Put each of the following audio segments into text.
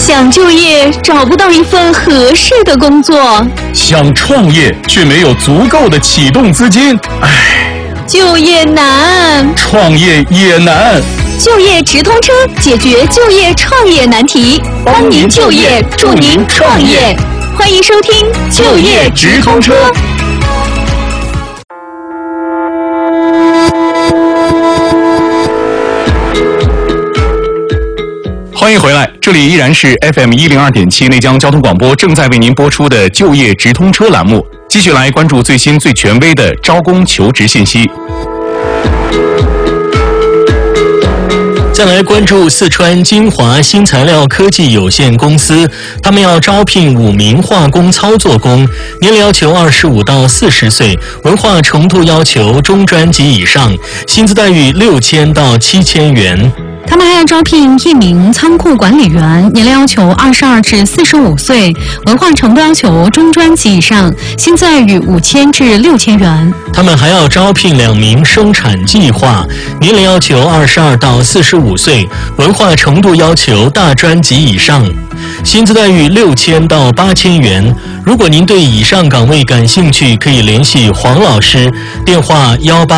想就业找不到一份合适的工作， 想创业却没有足够的启动资金， 就业难， 创业也难。 就业直通车解决就业创业难题，帮您就业，助您创业。欢迎收听就业直通车。 欢迎回来，这里依然是 FM 102.7内江交通广播正在为您播出的就业直通车栏目，继续来关注最新最权威的招工求职信息。 再来关注四川金华新材料科技有限公司，他们要招聘5名化工操作工，年龄要求25到40岁，文化程度要求中专及以上，薪资待遇6000到7000元。 他们还要招聘1名仓库管理员，年龄要求22至45岁，文化程度要求中专及以上，薪资待遇5000至6000元。 他们还要招聘2名生产计划，年龄要求22到45岁，文化程度要求大专及以上，薪资待遇6000到8000元。如果您对以上岗位感兴趣，可以联系黄老师，电话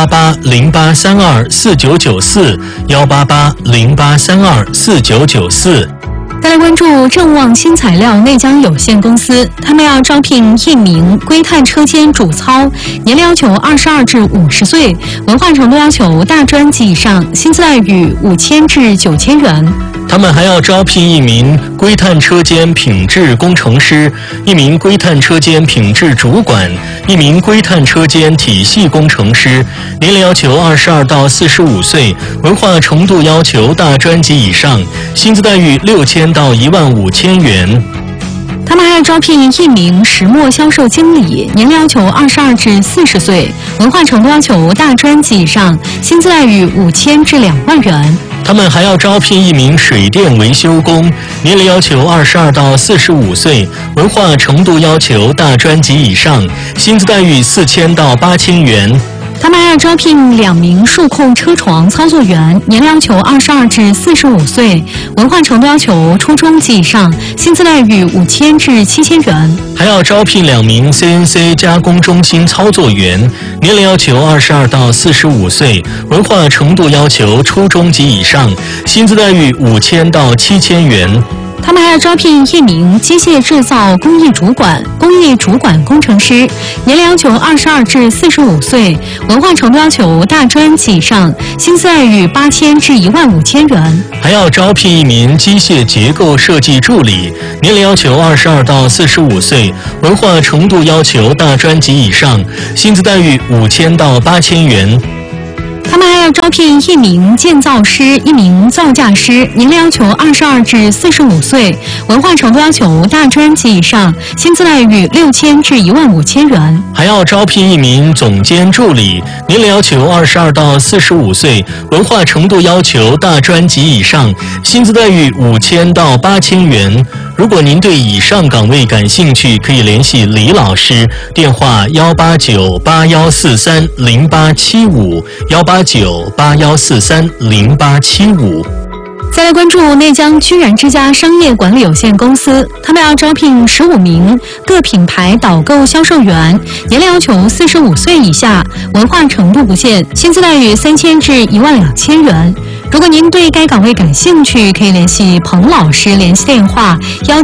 18808324994，18808324994。 再来关注正旺新材料内江有限公司，他们要招聘1名硅碳车间主操，年龄要求22至50岁，文化程度要求大专及以上，薪资待遇5000至9000元。 他们还要招聘1名硅碳车间品质工程师，1名硅碳车间品质主管，1名硅碳车间体系工程师，年龄要求22到45岁，文化程度要求大专及以上，薪资待遇6000到15000元。 他们还要招聘1名石墨销售经理，年龄要求22至40岁，文化程度要求大专及以上，薪资待遇5000至2万元。 他们还要招聘1名水电维修工，年龄要求22到45岁，文化程度要求大专及以上，薪资待遇4000到8000元。 他们还要招聘2名数控车床操作员，年龄要求22至45岁，文化程度要求初中及以上，薪资待遇5000至7000元。 还要招聘2名 CNC 加工中心操作员，年龄要求22到45岁，文化程度要求初中及以上，薪资待遇5000到7000元。 他们还要招聘1名机械制造工艺主管工程师，年龄要求22至45岁，文化程度要求大专及以上，薪资待遇8000至15000元。 还要招聘1名机械结构设计助理，年龄要求22到45岁，文化程度要求大专及以上，薪资待遇5000到8000元。 他们还要招聘1名建造师、1名造价师，年龄要求22至45岁，文化程度要求大专及以上，薪资待遇6000至15000元。 还要招聘1名总监助理，年龄要求22到45岁，文化程度要求大专及以上，薪资待遇5000到8000元。如果您对以上岗位感兴趣，可以联系李老师，电话18981430875，18981430875。 再来关注内江居然之家商业管理有限公司，他们要招聘15名各品牌导购销售员，年龄要求45岁以下，文化程度不限，薪资待遇3000至12000元。如果您对该岗位感兴趣，可以联系彭老师，联系电话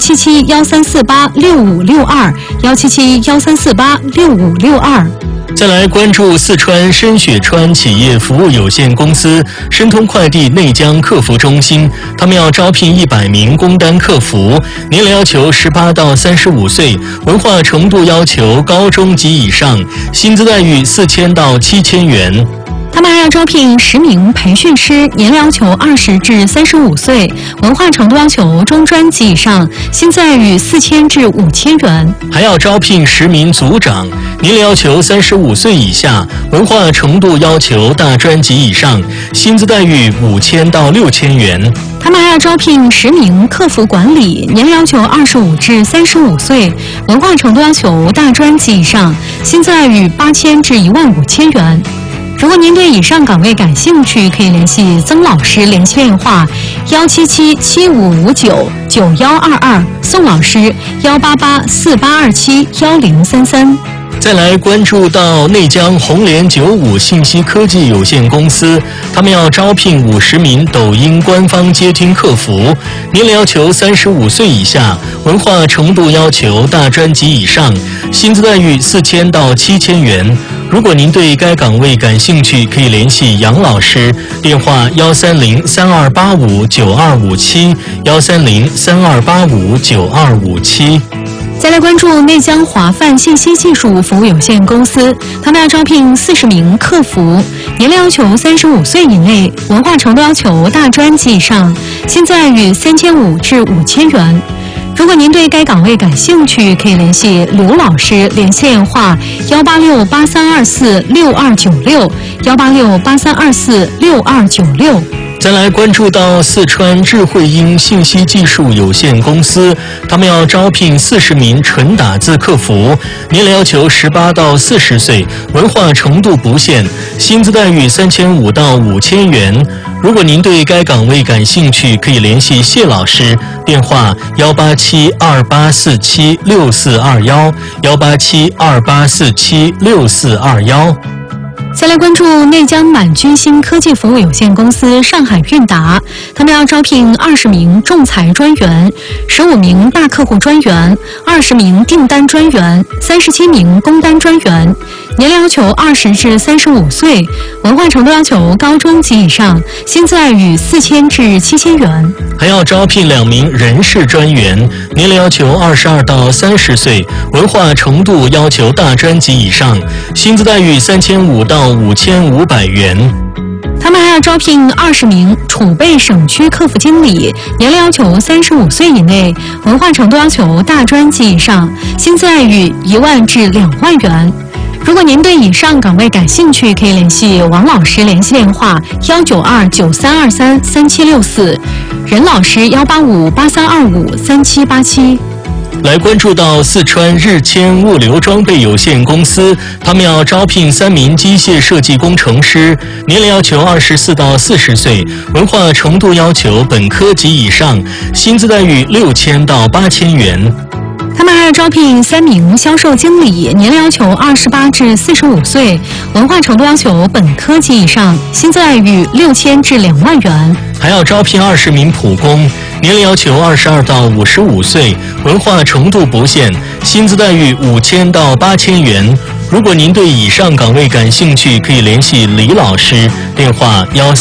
17713486562，17713486562。 再来关注四川深雪川企业服务有限公司申通快递内江客服中心，他们要招聘100名工单客服，年龄要求18到35岁，文化程度要求高中及以上，薪资待遇4000到7000元。 他们还要招聘10名培训师，年龄要求20至35岁，文化程度要求中专及以上，薪资待遇4000至5000元。 还要招聘10名组长，年龄要求35岁以下，文化程度要求大专及以上，薪资待遇5000到6000元。 他们还要招聘10名客服管理，年龄要求25至35岁，文化程度要求大专及以上，薪资待遇8000至15000元。 如果您对以上岗位感兴趣，可以联系曾老师联系电话17775599122，宋老师18848271033。 再来关注到内江红联95信息科技有限公司，他们要招聘50名抖音官方接听客服，年龄要求35岁以下，文化程度要求大专及以上，薪资待遇4000到7000元。如果您对该岗位感兴趣，可以联系杨老师，电话13032859257，13032859257。 再来关注内江华范信息技术服务有限公司，他们要招聘40名客服，年龄要求35岁以内，文化程度要求大专及以上，薪资待遇3500至5000元。如果您对该岗位感兴趣，可以联系刘老师联系电话18683246296，18683246296。 再来关注到四川智慧英信息技术有限公司，他们要招聘40名纯打字客服，年龄要求18到40岁，文化程度不限，薪资待遇3500到5000元。如果您对该岗位感兴趣，可以联系谢老师，电话18728476421，18728476421。 再来关注内江满居新科技服务有限公司上海韵达，他们要招聘20名仲裁专员、15名大客户专员、20名订单专员、37名工单专员，年龄要求20至35岁，文化程度要求高中及以上，薪资待遇4000至7000元。 还要招聘2名人事专员，年龄要求22到30岁，文化程度要求大专及以上，薪资待遇3500到5500元。 他们还要招聘20名储备省区客服经理，年龄要求35岁以内，文化程度要求大专及以上，薪资待遇1万至2万元。如果您对以上岗位感兴趣，可以联系王老师联系电话19293233764，任老师18583253787。 来关注到四川日谦物流装备有限公司，他们要招聘3名机械设计工程师，年龄要求24到40岁，文化程度要求本科及以上，薪资待遇6000到8000元。 他们还要招聘3名销售经理，年龄要求28至45岁，文化程度要求本科及以上，薪资待遇6000至2万元。 还要招聘20名普工，年龄要求22到55岁，文化程度不限，薪资待遇5000到8000元。如果您对以上岗位感兴趣，可以联系李老师，电话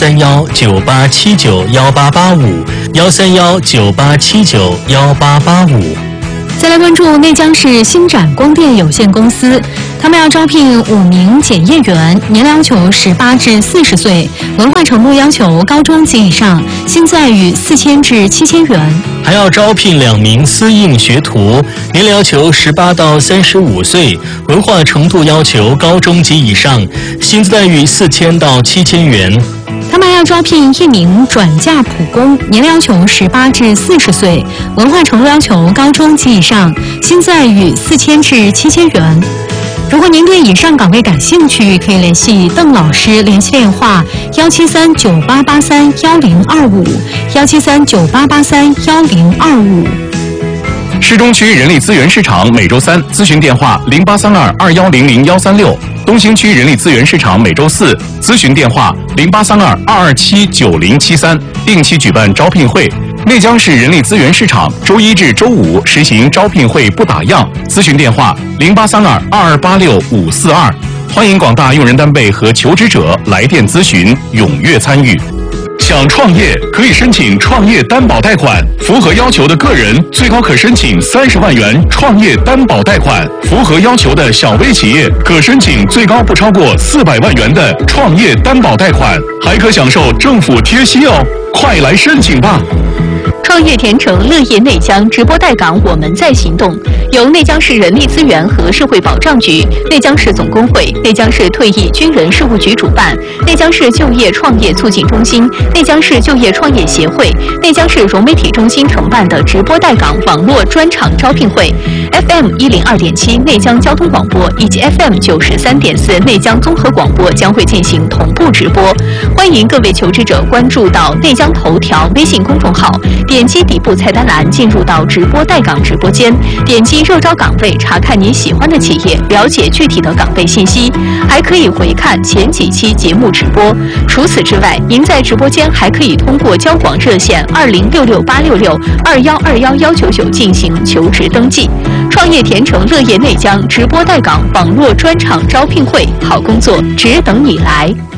13198791885，13198791885。 再来关注内江市新展光电有限公司，他们要招聘5名检验员，年龄要求18至40岁，文化程度要求高中及以上，薪资待遇4000至7000元。 还要招聘2名私印学徒，年龄要求18到35岁，文化程度要求高中及以上，薪资待遇4000到7000元。 他们还要招聘1名转嫁普工，年龄要求18至40岁，文化程度要求高中及以上，薪资待遇4000至7000元。如果您对以上岗位感兴趣，可以联系邓老师联系电话17398831025，17398831025。 市中区人力资源市场每周3咨询电话083221000136，东兴区人力资源市场每周4咨询电话083222790773，定期举办招聘会。内江市人力资源市场周1至周5实行招聘会不打烊，咨询电话0832228542。欢迎广大用人单位和求职者来电咨询，踊跃参与。想创业可以申请创业担保贷款，符合要求的个人最高可申请30万元创业担保贷款，符合要求的小微企业可申请最高不超过400万元的创业担保贷款，还可享受政府贴息哦，快来申请吧！ 创业业填城乐业内江直播带岗，我们在行动。由内江市人力资源和社会保障局、内江市总工会、内江市退役军人事务局主办，内江市就业创业促进中心、内江市就业创业协会、内江市融媒体中心承办的直播带岗网络专场招聘会 ，FM 102.7内江交通广播以及 FM 93.4内江综合广播将会进行同步直播。欢迎各位求职者关注到内江头条微信公众号，点击底部菜单栏进入到直播带岗直播间，点击热招岗位，查看你喜欢的企业，了解具体的岗位信息，还可以回看前几期节目直播。除此之外，您在直播间还可以通过交广热线20668662121199进行求职登记。创业填城乐业内江直播带岗网络专场招聘会，好工作只等你来。